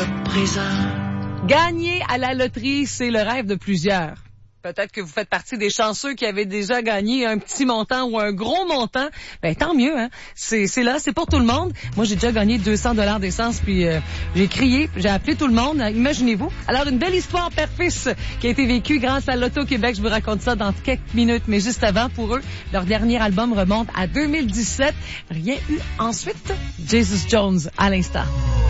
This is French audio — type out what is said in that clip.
le présent. Gagner à la loterie, c'est le rêve de plusieurs. Peut-être que vous faites partie des chanceux qui avaient déjà gagné un petit montant ou un gros montant. Ben tant mieux, hein. C'est là, c'est pour tout le monde. Moi, j'ai déjà gagné 200 $ d'essence, puis j'ai crié, j'ai appelé tout le monde. Imaginez-vous. Alors, une belle histoire père-fils qui a été vécue grâce à Loto-Québec. Je vous raconte ça dans quelques minutes. Mais juste avant, pour eux, leur dernier album remonte à 2017. Rien eu ensuite. Jesus Jones, à l'instant.